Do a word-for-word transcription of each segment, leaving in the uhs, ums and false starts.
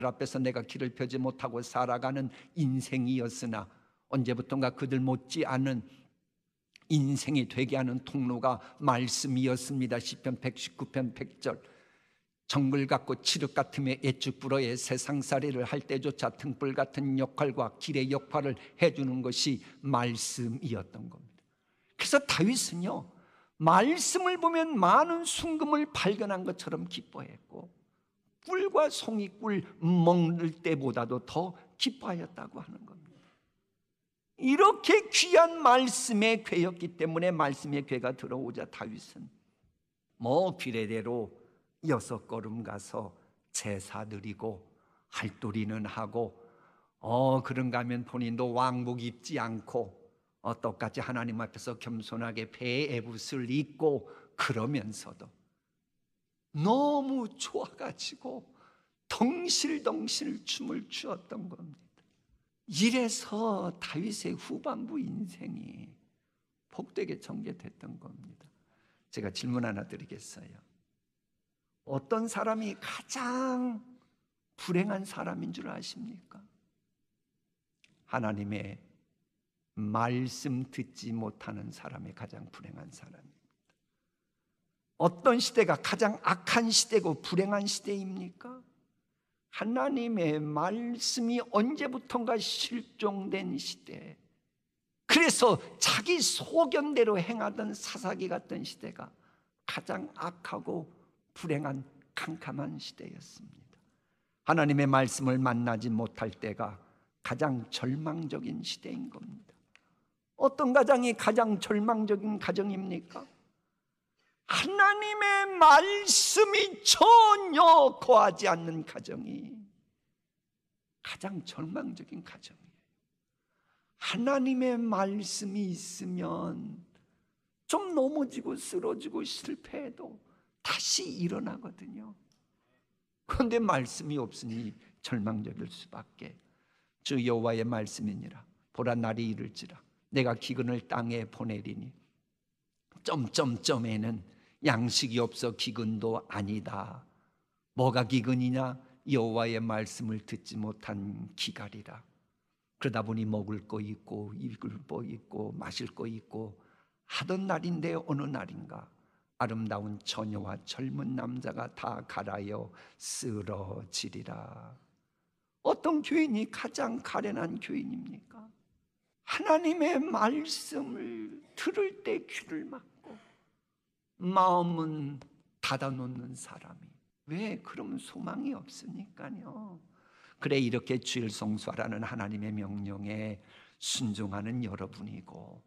앞에서 내가 길을 펴지 못하고 살아가는 인생이었으나 언제부턴가 그들 못지 않은 인생이 되게 하는 통로가 말씀이었습니다. 시편 백십구 편 백 절. 정글 같고 칠흑 같음에 애축 불어에 세상살이를 할 때조차 등불 같은 역할과 길의 역할을 해주는 것이 말씀이었던 겁니다. 그래서 다윗은요, 말씀을 보면 많은 순금을 발견한 것처럼 기뻐했고 꿀과 송이꿀 먹을 때보다도 더 기뻐하였다고 하는 겁니다. 이렇게 귀한 말씀의 궤였기 때문에 말씀의 궤가 들어오자 다윗은 뭐 비례대로 여섯 걸음 가서 제사 드리고 할도리는 하고 어 그런가 하면 본인도 왕복 입지 않고 어, 똑같이 하나님 앞에서 겸손하게 배의 에봇을 입고 그러면서도 너무 좋아가지고 덩실덩실 춤을 추었던 겁니다. 이래서 다윗의 후반부 인생이 복되게 전개됐던 겁니다. 제가 질문 하나 드리겠어요. 어떤 사람이 가장 불행한 사람인 줄 아십니까? 하나님의 말씀 듣지 못하는 사람이 가장 불행한 사람입니다. 어떤 시대가 가장 악한 시대고 불행한 시대입니까? 하나님의 말씀이 언제부턴가 실종된 시대, 그래서 자기 소견대로 행하던 사사기 같은 시대가 가장 악하고 불행한 캄캄한 시대였습니다. 하나님의 말씀을 만나지 못할 때가 가장 절망적인 시대인 겁니다. 어떤 가정이 가장 절망적인 가정입니까? 하나님의 말씀이 전혀 거하지 않는 가정이 가장 절망적인 가정이에요. 하나님의 말씀이 있으면 좀 넘어지고 쓰러지고 실패해도 다시 일어나거든요. 그런데 말씀이 없으니 절망적일 수밖에. 주 여호와의 말씀이니라. 보라 날이 이를지라 내가 기근을 땅에 보내리니 점점점에는 양식이 없어 기근도 아니다. 뭐가 기근이냐? 여호와의 말씀을 듣지 못한 기갈이라. 그러다 보니 먹을 거 있고 입을 거 있고 마실 거 있고 하던 날인데 어느 날인가 아름다운 처녀와 젊은 남자가 다 갈아여 쓰러지리라. 어떤 교인이 가장 가련한 교인입니까? 하나님의 말씀을 들을 때 귀를 막고 마음은 닫아놓는 사람이 왜 그러면 소망이 없으니까요. 그래 이렇게 주일 성수하라는 하나님의 명령에 순종하는 여러분이고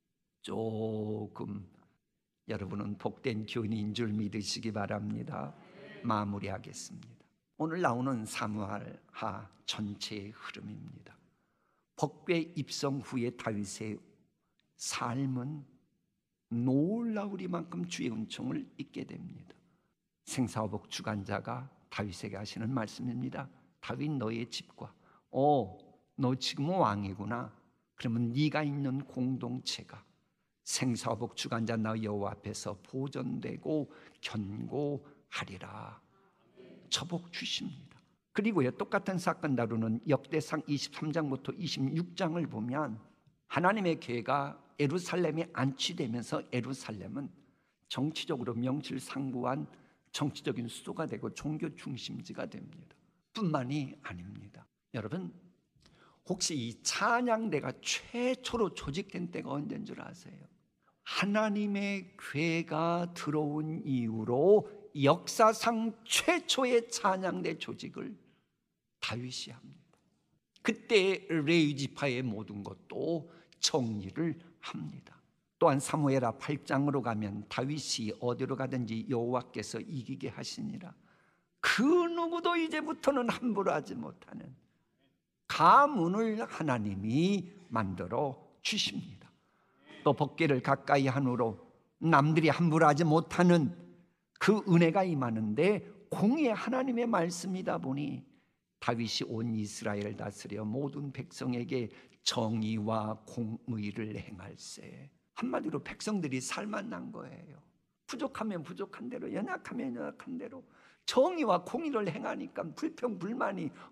조금 여러분은 복된 교인인 줄 믿으시기 바랍니다. 마무리하겠습니다. 오늘 나오는 사무엘하 전체의 흐름입니다. 복궤 입성 후에 다윗의 삶은 놀라우리만큼 주의 은총을 잊게 됩니다. 생사화복 주관자가 다윗에게 하시는 말씀입니다. 다윗 너의 집과 어, 너 지금은 왕이구나. 그러면 네가 있는 공동체가 생사화복 주관자 나 여호와 앞에서 보존되고 견고하리라. 저복 주십니다. 그리고요 똑같은 사건 다루는 역대상 이십삼 장부터 이십육 장을 보면 하나님의 계가 예루살렘에 안치되면서 예루살렘은 정치적으로 명실상부한 정치적인 수도가 되고 종교 중심지가 됩니다. 뿐만이 아닙니다. 여러분 혹시 이 찬양대가 최초로 조직된 때가 언제인 줄 아세요? 하나님의 괴가 들어온 이후로 역사상 최초의 찬양대 조직을 다윗이 합니다. 그때 레위 지파의 모든 것도 정리를 합니다. 또한 사무엘하 팔 장으로 가면 다윗이 어디로 가든지 여호와께서 이기게 하시니라. 그 누구도 이제부터는 함부로 하지 못하는 가문을 하나님이 만들어 주십니다. 또 법궤를 가까이 한으로 남들이 함부로 하지 못하는 그 은혜가 임하는데 공의 하나님의 말씀이다 보니 다윗이 온 이스라엘을 다스려 모든 백성에게 정의와 공의를 행할세. 한마디로 백성들이 살만 난 거예요. 부족하면 부족한 대로, 연약하면 연약한 대로 정의와 공의를 행하니까 불평 불만이